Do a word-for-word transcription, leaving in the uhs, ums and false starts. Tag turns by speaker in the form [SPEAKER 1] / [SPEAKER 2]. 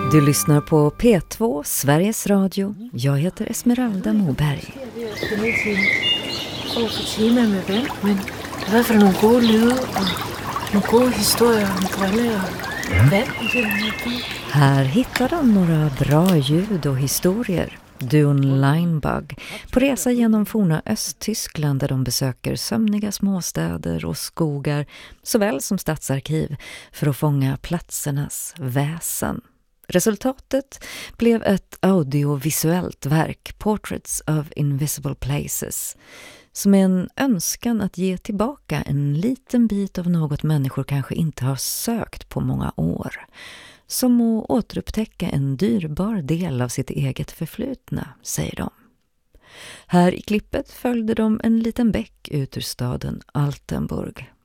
[SPEAKER 1] Du lyssnar på P två, Sveriges Radio. Jag heter Esmeralda Moberg.
[SPEAKER 2] Jeg skal ned til over for tema med vand, men i hvert fald nogle gode lyde og nogle gode historier om brænde og vand i den her by.
[SPEAKER 1] Här hittar de några bra ljud och historier. Duon Linebug på resa genom forna Östtyskland där de besöker sömniga småstäder och skogar såväl som stadsarkiv för att fånga platsernas väsen. Resultatet blev ett audiovisuellt verk, Portraits of Invisible Places, som är en önskan att ge tillbaka en liten bit av något människor kanske inte har sökt på många år. Som att återupptäcka en dyrbar del av sitt eget förflutna, säger de. Här i klippet följde de en liten bäck ut ur staden Altenburg.